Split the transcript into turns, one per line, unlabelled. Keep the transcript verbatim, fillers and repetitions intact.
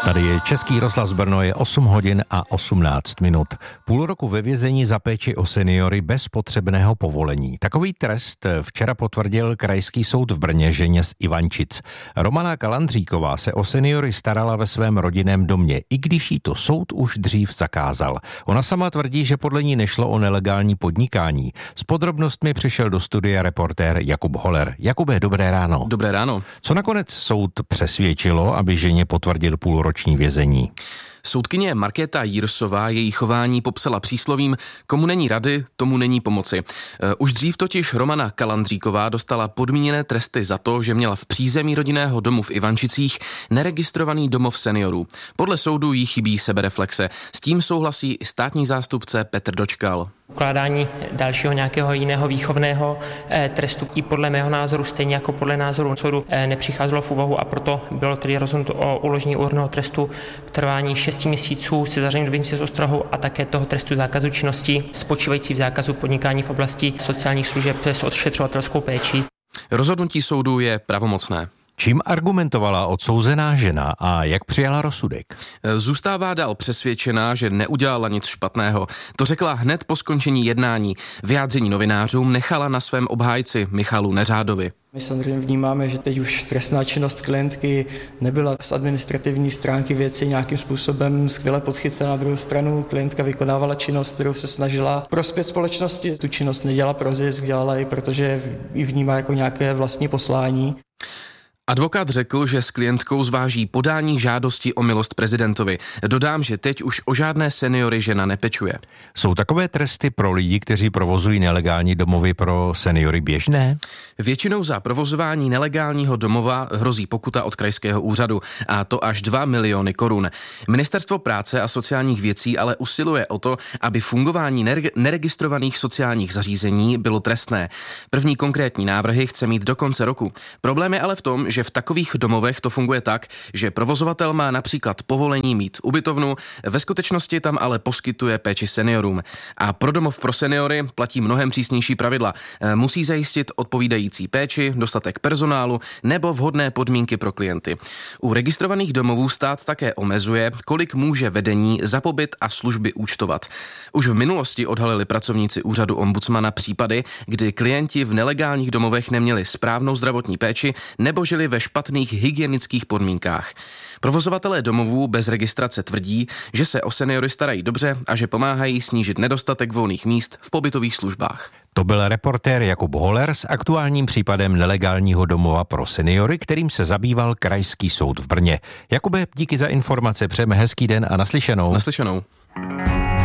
Tady je Český rozhlas Brno, je osm hodin a osmnáct minut. Půl roku ve vězení za péči o seniory bez potřebného povolení. Takový trest včera potvrdil Krajský soud v Brně ženě z Ivančic. Romana Kalandříková se o seniory starala ve svém rodinném domě, i když jí to soud už dřív zakázal. Ona sama tvrdí, že podle ní nešlo o nelegální podnikání. S podrobnostmi přišel do studia reportér Jakub Holer. Jakube, dobré ráno.
Dobré ráno.
Co nakonec soud přesvědčilo, aby ženě potvrdil půlroční vězení?
Soudkyně Markéta Jirsová její chování popsala příslovím: komu není rady, tomu není pomoci. Už dřív totiž Romana Kalandříková dostala podmíněné tresty za to, že měla v přízemí rodinného domu v Ivančicích neregistrovaný domov seniorů. Podle soudu jí chybí sebereflexe. S tím souhlasí i státní zástupce Petr Dočkal.
Ukládání dalšího nějakého jiného výchovného eh, trestu i podle mého názoru, stejně jako podle názoru soudu, eh, nepřicházelo v úvahu, a proto bylo tedy rozhodnuto o uložení úhrnného trestu v trvání šesti měsíců se zařazením do věznice s ostrahou a také toho trestu zákazu činnosti spočívající v zákazu podnikání v oblasti sociálních služeb s ošetřovatelskou péčí.
Rozhodnutí soudu je pravomocné.
Čím argumentovala odsouzená žena a jak přijala rozsudek?
Zůstává dál přesvědčená, že neudělala nic špatného. To řekla hned po skončení jednání. Vyjádření novinářům nechala na svém obhájci Michalu Neřádovi.
My samozřejmě vnímáme, že teď už trestná činnost klientky nebyla z administrativní stránky věci nějakým způsobem skvěle podchycena. Na druhou stranu klientka vykonávala činnost, kterou se snažila prospět společnosti. Tu činnost nedělala pro zisk, dělala ji, protože ji vnímá jako nějaké vlastní poslání.
Advokát řekl, že s klientkou zváží podání žádosti o milost prezidentovi. Dodám, že teď už o žádné seniory žena nepečuje.
Jsou takové tresty pro lidi, kteří provozují nelegální domovy pro seniory, běžné?
Většinou za provozování nelegálního domova hrozí pokuta od krajského úřadu, a to až dva miliony korun. Ministerstvo práce a sociálních věcí ale usiluje o to, aby fungování neregistrovaných sociálních zařízení bylo trestné. První konkrétní návrhy chce mít do konce roku. Problém je ale v tom, že v takových domovech to funguje tak, že provozovatel má například povolení mít ubytovnu, ve skutečnosti tam ale poskytuje péči seniorům. A pro domov pro seniory platí mnohem přísnější pravidla. Musí zajistit odpovídající péči, dostatek personálu nebo vhodné podmínky pro klienty. U registrovaných domovů stát také omezuje, kolik může vedení za pobyt a služby účtovat. Už v minulosti odhalili pracovníci úřadu ombudsmana případy, kdy klienti v nelegálních domovech neměli správnou zdravotní péči nebo žili ve špatných hygienických podmínkách. Provozovatelé domovů bez registrace tvrdí, že se o seniory starají dobře a že pomáhají snížit nedostatek volných míst v pobytových službách.
To byl reportér Jakub Holer s aktuálním případem nelegálního domova pro seniory, kterým se zabýval Krajský soud v Brně. Jakube, díky za informace, přejeme hezký den a naslyšenou.
Naslyšenou.